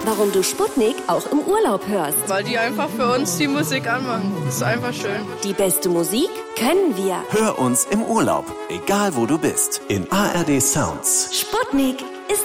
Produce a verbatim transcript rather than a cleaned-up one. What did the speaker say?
warum du Sputnik auch im Urlaub hörst. Weil die einfach für uns die Musik anmachen. Das ist einfach schön. Die beste Musik können wir. Hör uns im Urlaub, egal wo du bist, in A R D Sounds. Sputnik.